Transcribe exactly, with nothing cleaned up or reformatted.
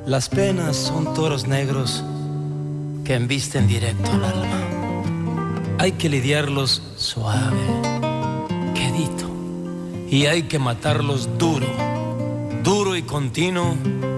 Las penas son toros negros que embisten directo al alma. Hay que lidiarlos suave, quedito, y hay que matarlos duro, duro y continuo,